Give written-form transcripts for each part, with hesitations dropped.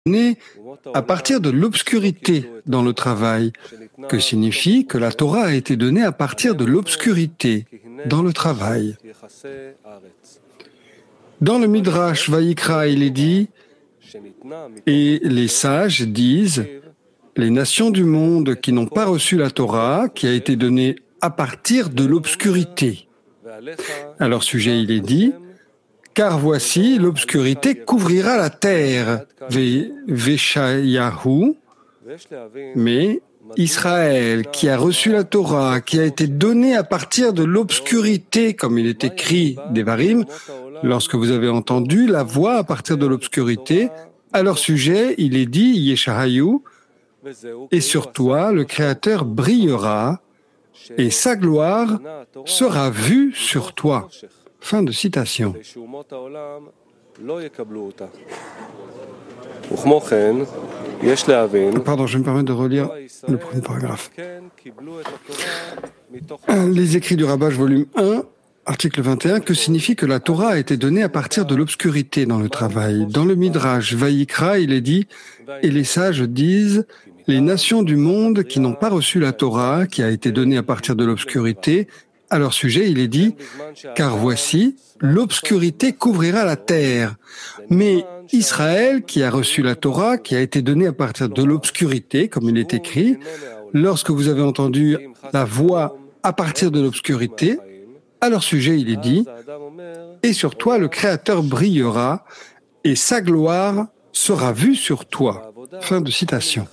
donnée à partir de l'obscurité dans le travail, que signifie que la Torah a été donnée à partir de l'obscurité dans le travail. Dans le Midrash Vayikra, il est dit, et les sages disent, les nations du monde qui n'ont pas reçu la Torah, qui a été donnée à partir de l'obscurité. À leur sujet, il est dit, car voici, l'obscurité couvrira la terre, Veshayahu, mais Israël, qui a reçu la Torah, qui a été donnée à partir de l'obscurité, comme il est écrit Devarim, lorsque vous avez entendu la voix à partir de l'obscurité, à leur sujet, il est dit, Yeshahayu, et sur toi, le Créateur brillera, et sa gloire sera vue sur toi. Fin de citation. Pardon, je me permets de relire le premier paragraphe. Les écrits du Rabbah, volume 1, article 21, que signifie que la Torah a été donnée à partir de l'obscurité dans le travail. Dans le Midrash Vayikra, il est dit, et les sages disent, les nations du monde qui n'ont pas reçu la Torah, qui a été donnée à partir de l'obscurité, à leur sujet, il est dit, car voici, l'obscurité couvrira la terre. Mais Israël, qui a reçu la Torah, qui a été donnée à partir de l'obscurité, comme il est écrit, lorsque vous avez entendu la voix à partir de l'obscurité, à leur sujet, il est dit, et sur toi le Créateur brillera, et sa gloire sera vue sur toi. Fin de citation.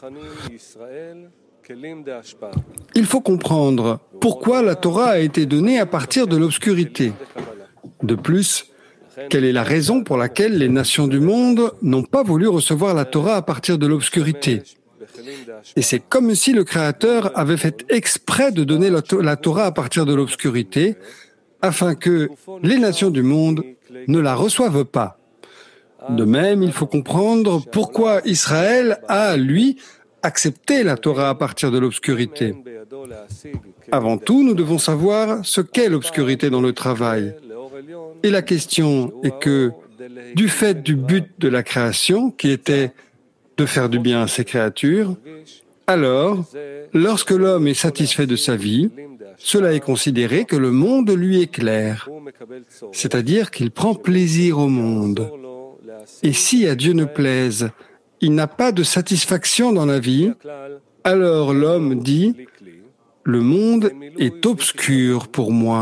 Il faut comprendre pourquoi la Torah a été donnée à partir de l'obscurité. De plus, quelle est la raison pour laquelle les nations du monde n'ont pas voulu recevoir la Torah à partir de l'obscurité? Et c'est comme si le Créateur avait fait exprès de donner la Torah à partir de l'obscurité, afin que les nations du monde ne la reçoivent pas. De même, il faut comprendre pourquoi Israël a, lui, accepté la Torah à partir de l'obscurité. Avant tout, nous devons savoir ce qu'est l'obscurité dans le travail. Et la question est que, du fait du but de la création, qui était de faire du bien à ses créatures, alors, lorsque l'homme est satisfait de sa vie, cela est considéré que le monde lui est clair, c'est-à-dire qu'il prend plaisir au monde. Et si à Dieu ne plaise, il n'a pas de satisfaction dans la vie, alors l'homme dit « Le monde est obscur pour moi ».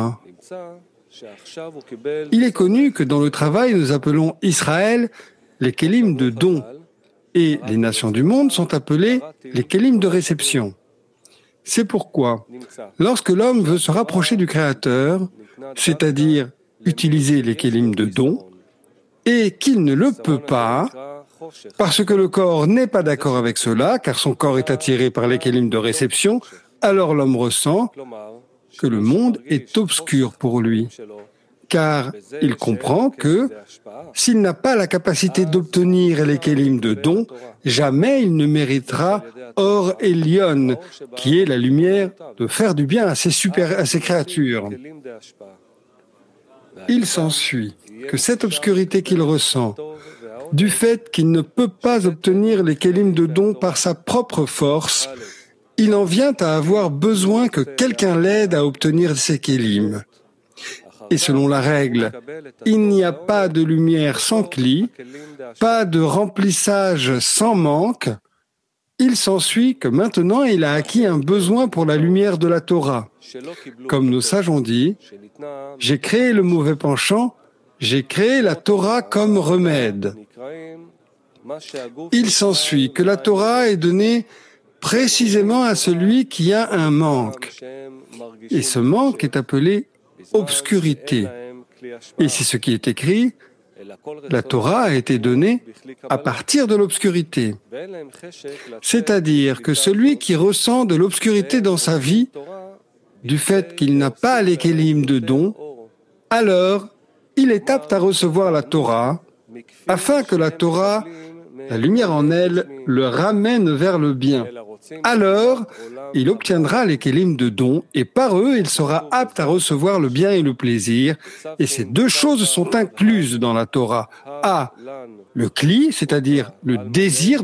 Il est connu que dans le travail, nous appelons Israël les kélim de don, et les nations du monde sont appelées les kélim de réception. C'est pourquoi, lorsque l'homme veut se rapprocher du Créateur, c'est-à-dire utiliser les kélim de don, et qu'il ne le peut pas, parce que le corps n'est pas d'accord avec cela, car son corps est attiré par les kélim de réception, alors l'homme ressent que le monde est obscur pour lui, car il comprend que s'il n'a pas la capacité d'obtenir les kélim de don, jamais il ne méritera Or Elion, qui est la lumière de faire du bien à ses créatures. Il s'ensuit que cette obscurité qu'il ressent, du fait qu'il ne peut pas obtenir les kélim de don par sa propre force, il en vient à avoir besoin que quelqu'un l'aide à obtenir ces kélim. Et selon la règle, il n'y a pas de lumière sans cli, pas de remplissage sans manque. Il s'ensuit que maintenant il a acquis un besoin pour la lumière de la Torah. Comme nos sages ont dit, « J'ai créé le mauvais penchant, j'ai créé la Torah comme remède. » Il s'ensuit que la Torah est donnée précisément à celui qui a un manque. Et ce manque est appelé obscurité. Et c'est ce qui est écrit, la Torah a été donnée à partir de l'obscurité. C'est-à-dire que celui qui ressent de l'obscurité dans sa vie, du fait qu'il n'a pas les kélim de don, alors il est apte à recevoir la Torah, afin que la Torah, la lumière en elle, le ramène vers le bien. alors il obtiendra les kélim de don et par eux, il sera apte à recevoir le bien et le plaisir. Et ces deux choses sont incluses dans la Torah. A, le kli, c'est-à-dire le désir